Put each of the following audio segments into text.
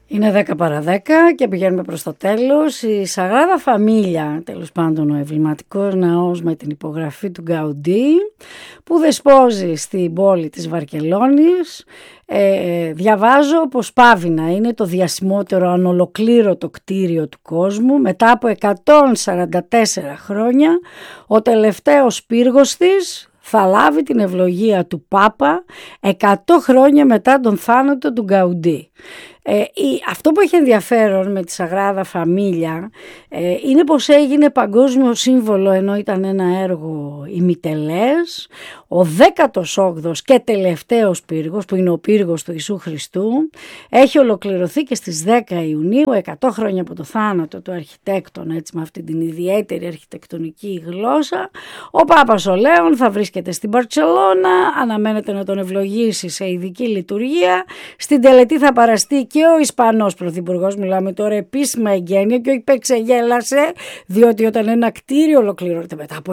Είναι 10 παρά 10 και πηγαίνουμε προς το τέλος. Η Σαγράδα Φαμίλια, τέλος πάντων ο εμβληματικός ναός με την υπογραφή του Γκαουντί, που δεσπόζει στην πόλη της Βαρκελόνης. Διαβάζω πως πάβει να είναι το διασημότερο ανολοκλήρωτο κτίριο του κόσμου. Μετά από 144 χρόνια ο τελευταίος πύργος της θα λάβει την ευλογία του Πάπα 100 χρόνια μετά τον θάνατο του Γκαουντί. Αυτό που έχει ενδιαφέρον με τη Σαγράδα Φαμίλια είναι πως έγινε παγκόσμιο σύμβολο ενώ ήταν ένα έργο ημιτελές. Ο 18ος και τελευταίος πύργος, που είναι ο πύργος του Ιησού Χριστού, έχει ολοκληρωθεί και στις 10 Ιουνίου, 100 χρόνια από το θάνατο του αρχιτέκτονα, έτσι, με αυτή την ιδιαίτερη αρχιτεκτονική γλώσσα. Ο Πάπας ο Λέων θα βρίσκεται στην Μπαρτσελώνα, αναμένεται να τον ευλογήσει σε ειδική λειτουργία. Στην τελετή θα παραστεί και ο Ισπανός Πρωθυπουργός, μιλάμε τώρα επίσημα εγγένεια και όχι που εξεγέλασε, διότι όταν ένα κτίριο ολοκληρώνεται μετά από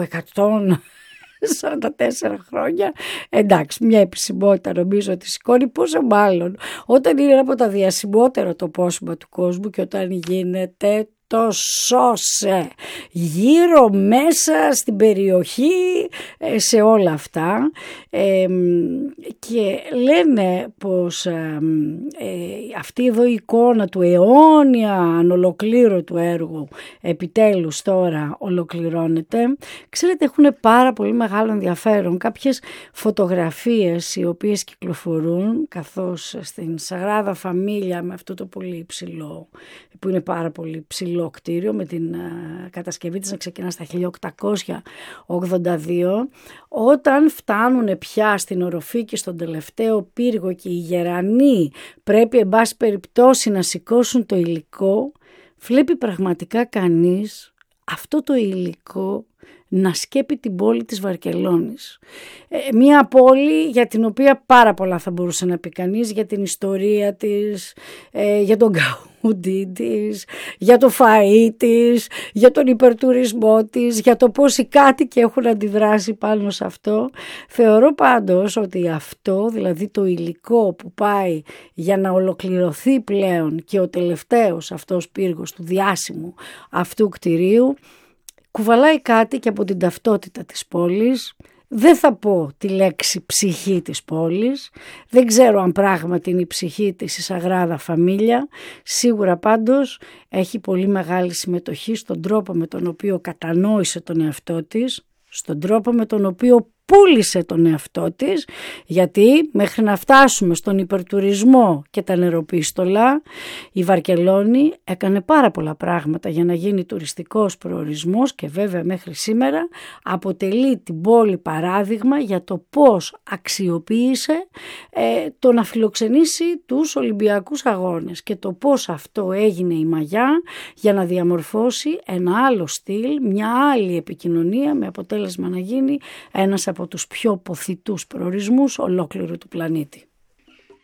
144 χρόνια, εντάξει, μια επισημότητα νομίζω ότι σηκώνει, πόσο μάλλον όταν είναι ένα από τα διασημότερα τοπόσημα του κόσμου και όταν γίνεται το σώσε γύρω μέσα στην περιοχή, σε όλα αυτά, και λένε πως αυτή εδώ η εικόνα του αιώνια ανολοκλήρωτου έργου επιτέλους τώρα ολοκληρώνεται. Ξέρετε, έχουν πάρα πολύ μεγάλο ενδιαφέρον κάποιες φωτογραφίες οι οποίες κυκλοφορούν, καθώς στην Σαγράδα Φαμίλια, με αυτό το πολύ υψηλό, που είναι πάρα πολύ ψηλό κτίριο, με την κατασκευή της να ξεκινά στα 1882, όταν φτάνουν πια στην οροφή και στον τελευταίο πύργο και οι γερανοί πρέπει εν πάση περιπτώσει να σηκώσουν το υλικό, βλέπει πραγματικά κανείς αυτό το υλικό να σκέπει την πόλη της Βαρκελόνης. Μια πόλη για την οποία πάρα πολλά θα μπορούσε να πει κανείς, για την ιστορία της, για τον Γκαουντί της, για το φαΐ της, για τον υπερτουρισμό της, για το πώς οι κάτοικοι έχουν αντιδράσει πάνω σε αυτό. Θεωρώ πάντως ότι αυτό, δηλαδή το υλικό που πάει για να ολοκληρωθεί πλέον και ο τελευταίος αυτός πύργος του διάσημου αυτού κτηρίου, κουβαλάει κάτι και από την ταυτότητα της πόλης. Δεν θα πω τη λέξη ψυχή της πόλης, δεν ξέρω αν πράγματι είναι η ψυχή της η Σαγράδα Φαμίλια, σίγουρα πάντως έχει πολύ μεγάλη συμμετοχή στον τρόπο με τον οποίο κατανόησε τον εαυτό της, στον τρόπο με τον οποίο πούλησε τον εαυτό της, γιατί μέχρι να φτάσουμε στον υπερτουρισμό και τα νεροπίστολα, η Βαρκελόνη έκανε πάρα πολλά πράγματα για να γίνει τουριστικός προορισμός και βέβαια μέχρι σήμερα αποτελεί την πόλη παράδειγμα για το πώς αξιοποίησε το να φιλοξενήσει τους Ολυμπιακούς Αγώνες και το πώς αυτό έγινε η μαγιά για να διαμορφώσει ένα άλλο στυλ, μια άλλη επικοινωνία, με αποτέλεσμα να γίνει ένας από τους πιο ποθητούς προορισμούς ολόκληρου του πλανήτη.